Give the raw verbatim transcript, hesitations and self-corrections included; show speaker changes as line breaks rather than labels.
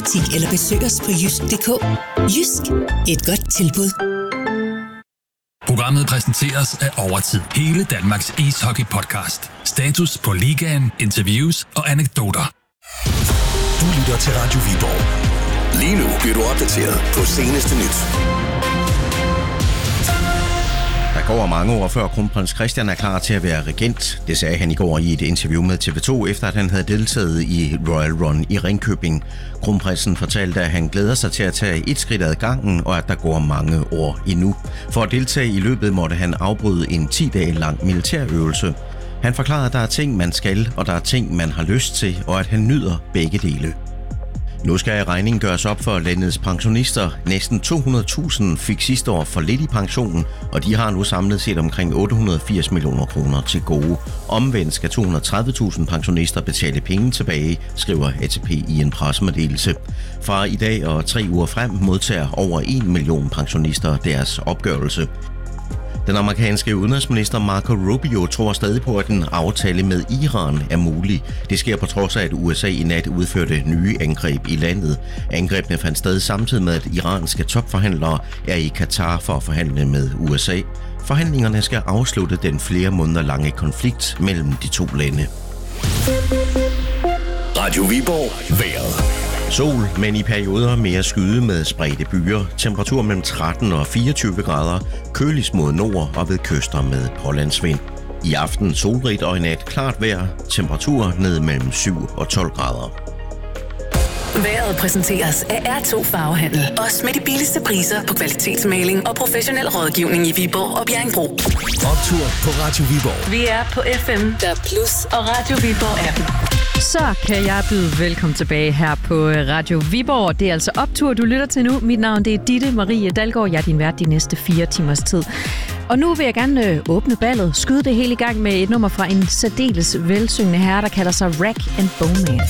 eller besøg os på jysk punktum d k. Jysk, et godt tilbud.
Programmet præsenteres af Overtid. Hele Danmarks ishockey-podcast. Status på ligaen, interviews og anekdoter.
Du lytter til Radio Viborg. Lige nu bliver du opdateret på seneste nyt.
Der går mange år før kronprins Christian er klar til at være regent. Det sagde han i går i et interview med T V to, efter at han havde deltaget i Royal Run i Ringkøbing. Kronprinsen fortalte, at han glæder sig til at tage et skridt ad gangen, og at der går mange år endnu. For at deltage i løbet måtte han afbryde en ti dage lang militærøvelse. Han forklarede, at der er ting, man skal, og der er ting, man har lyst til, og at han nyder begge dele. Nu skal regningen gøres op for landets pensionister. Næsten to hundrede tusind fik sidste år for lidt i pensionen, og de har nu samlet set omkring otte hundrede og firs millioner kroner til gode. Omvendt skal to hundrede og tredive tusind pensionister betale penge tilbage, skriver A T P i en pressemeddelelse. Fra i dag og tre uger frem modtager over en million pensionister deres opgørelse. Den amerikanske udenrigsminister Marco Rubio tror stadig på, at en aftale med Iran er mulig. Det sker på trods af, at U S A i nat udførte nye angreb i landet. Angrebene fandt sted samtidig med, at iranske topforhandlere er i Katar for at forhandle med U S A. Forhandlingerne skal afslutte den flere måneder lange konflikt mellem de to lande.
Radio Viborg. Vejret.
Sol, men i perioder mere skyde med spredte byer. Temperatur mellem tretten og fireogtyve grader. Køligst mod nord og ved kyster med pålandsvind. I aften solrigt og i nat klart vejr. Temperatur ned mellem syv og tolv grader.
Vejret præsenteres af R to Farvehandel. Også med de billigste priser på kvalitetsmaling og professionel rådgivning i Viborg og Bjerringbro.
Optur på Radio Viborg.
Vi er på F M, der Plus og Radio Viborg appen.
Så kan jeg byde velkommen tilbage her på Radio Viborg. Det er altså Optur, du lytter til nu. Mit navn det er Ditte Marie Dalgaard. Jeg er din vært de næste fire timers tid. Og nu vil jeg gerne åbne ballet, skyde det hele i gang med et nummer fra en særdeles velsyngende herre, der kalder sig Rack and Bone Man.